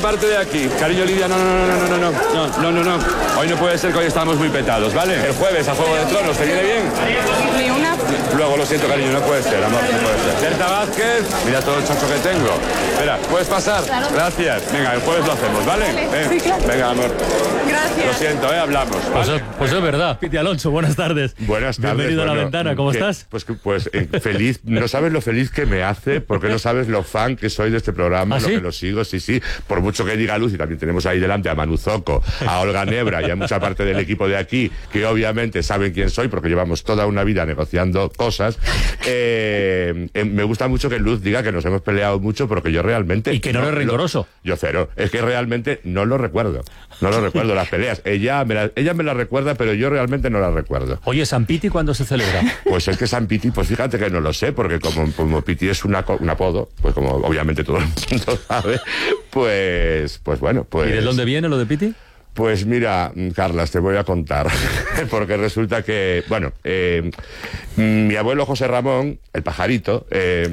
parte de aquí. Cariño, Lidia, no. Hoy no puede ser, que hoy estamos muy petados, ¿vale? El jueves a Juego de Tronos, ¿te viene bien? Ni una. Luego, lo siento, cariño, no puede ser, amor, no puede ser. Berta Vázquez, mira todo el chocho que tengo. Espera, ¿puedes pasar? Claro. Gracias. Venga, el jueves lo hacemos, ¿vale? Sí, claro. Venga, amor. Gracias. Lo siento, hablamos. ¿Vale? Pues es verdad. Piti Alonso, buenas tardes. Buenas tardes. Bienvenido a La Ventana, ¿cómo estás? Pues feliz. No sabes lo feliz que me hace, porque no sabes lo fan que soy de este programa, ¿Ah, lo sí? que lo sigo, sí. Por mucho que diga Luz, y también tenemos ahí delante a Manu Zoco, a Olga Nebra y a mucha parte del equipo de aquí, que obviamente saben quién soy, porque llevamos toda una vida negociando cosas. Me gusta mucho que Luz diga que nos hemos peleado mucho, porque yo realmente... Y que no eres rencoroso. Yo cero. Es que realmente no lo recuerdo. No lo recuerdo, las peleas. Ella me las recuerda, pero yo realmente no las recuerdo. Oye, ¿San Piti cuándo se celebra? Pues es que San Piti, pues fíjate que no lo sé, porque como Piti es un apodo, pues como obviamente todo el mundo sabe, pues bueno, pues... ¿Y de dónde viene lo de Piti? Pues mira, Carlas, te voy a contar, porque resulta que, bueno, mi abuelo José Ramón, el pajarito,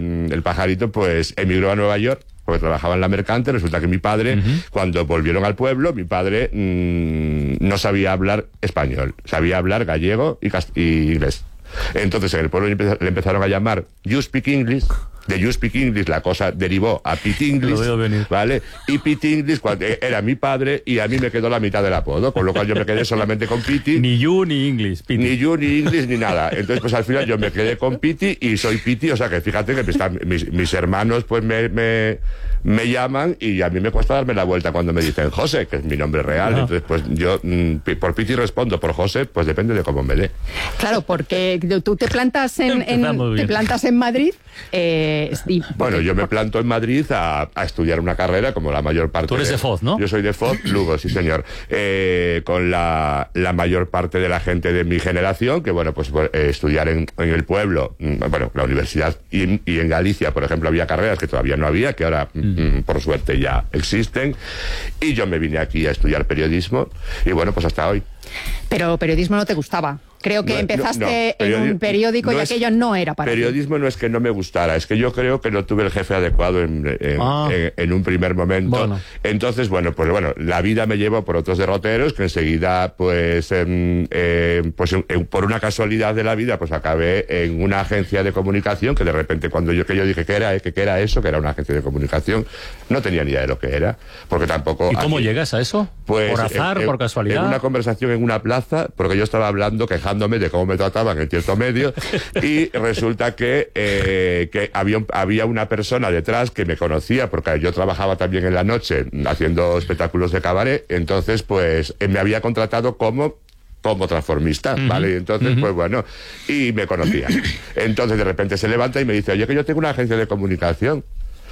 pues emigró a Nueva York, porque trabajaba en la Mercante. Resulta que mi padre, cuando volvieron al pueblo, mi padre no sabía hablar español, sabía hablar gallego y inglés. Entonces en el pueblo le empezaron a llamar You Speak English. De You Speak English la cosa derivó a Pete English, lo veo venir. ¿vale? Y Pete English era mi padre, y a mí me quedó la mitad del apodo, con lo cual yo me quedé solamente con Pete. Ni you ni English, Piti. Ni you, ni English, ni nada. Entonces, pues al final yo me quedé con Piti y soy Piti. O sea que fíjate que mis hermanos pues me llaman, y a mí me cuesta darme la vuelta cuando me dicen José, que es mi nombre real. Ajá. Entonces, pues yo por Piti respondo, por José, pues depende de cómo me dé. Claro, porque tú te plantas Empezamos bien. en Madrid. Bueno, yo me planto en Madrid a estudiar una carrera, como la mayor parte. Tú eres de Foz, ¿no? Yo soy de Foz, Lugo, sí señor. Con la mayor parte de la gente de mi generación, que bueno, pues estudiar en el pueblo, bueno, la universidad, y en Galicia, por ejemplo, había carreras que todavía no había, que ahora, por suerte, ya existen. Y yo me vine aquí a estudiar periodismo, y bueno, pues hasta hoy. Pero periodismo no te gustaba. Creo que empezaste en un periódico y aquello no era para ti. Periodismo no es que no me gustara, es que yo creo que no tuve el jefe adecuado en un primer momento. Bueno. Entonces, pues la vida me llevó por otros derroteros, que enseguida, por una casualidad de la vida, pues acabé en una agencia de comunicación, que de repente cuando yo dije que era eso, que era una agencia de comunicación, no tenía ni idea de lo que era, porque tampoco... ¿Y cómo llegas a eso? Pues, ¿Por azar, por casualidad? En una conversación en una plaza, porque yo estaba hablando, quejándome de cómo me trataban en cierto medio, y resulta que había una persona detrás que me conocía, porque yo trabajaba también en la noche haciendo espectáculos de cabaret. Entonces pues me había contratado como transformista, ¿vale? Y entonces, pues bueno, y me conocía. Entonces de repente se levanta y me dice, oye, que yo tengo una agencia de comunicación.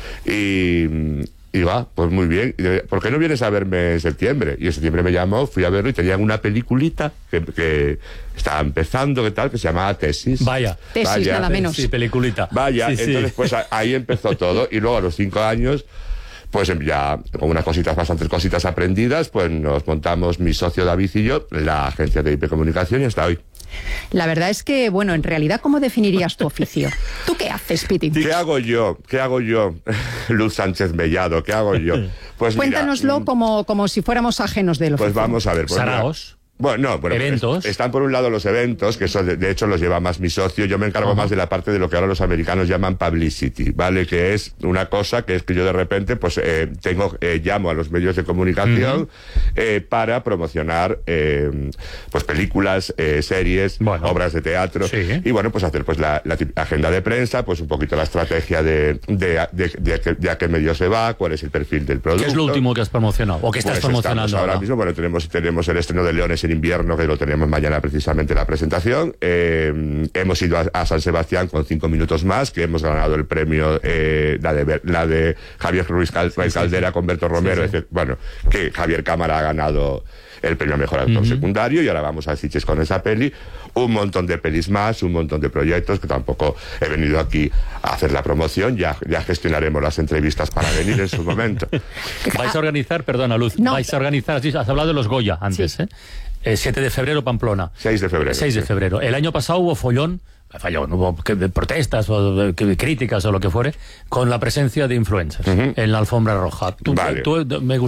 Y va, pues muy bien. ¿Por qué no vienes a verme en septiembre? Y en septiembre me llamó, fui a verlo, y tenían una peliculita que estaba empezando, que se llamaba Tesis. Vaya, nada menos. Sí, peliculita. Vaya, Sí. entonces pues ahí empezó todo. Y luego a los 5 años, pues ya con bastantes cositas aprendidas, pues nos montamos mi socio David y yo, la agencia de IP Comunicación, y hasta hoy. La verdad es que, bueno, en realidad, ¿cómo definirías tu oficio? ¿Tú qué haces, Piti? ¿Qué hago yo? Luz Sánchez Mellado, ¿qué hago yo? Pues cuéntanoslo como si fuéramos ajenos del oficio. Pues vamos a ver. Pues Saraos. Bueno, eventos. Están por un lado los eventos, que eso de hecho los lleva más mi socio. Yo me encargo más de la parte de lo que ahora los americanos llaman publicity, ¿vale? Que es una cosa que es que yo de repente pues llamo a los medios de comunicación para promocionar pues películas, series, obras de teatro, y bueno, pues hacer pues la agenda de prensa, pues un poquito la estrategia de a qué medio se va, cuál es el perfil del producto. ¿Qué es lo último que has promocionado o que estás promocionando ahora mismo? Bueno, tenemos el estreno de Leones en invierno, que lo tenemos mañana precisamente la presentación. Hemos ido a San Sebastián con 5 minutos más, que hemos ganado el premio, la de Javier Ruiz Caldera con Berto Romero, bueno, que Javier Cámara ha ganado el premio a mejor actor secundario, y ahora vamos a Sitges con esa peli. Un montón de pelis más, un montón de proyectos, que tampoco he venido aquí a hacer la promoción, ya gestionaremos las entrevistas para venir en su momento. Vais a organizar, perdona Luz, has hablado de los Goya antes, Sí. 7 de febrero, Pamplona. 6 de febrero. 6 de febrero. El año pasado hubo follón, hubo protestas o críticas o lo que fuere, con la presencia de influencers en la alfombra roja. Me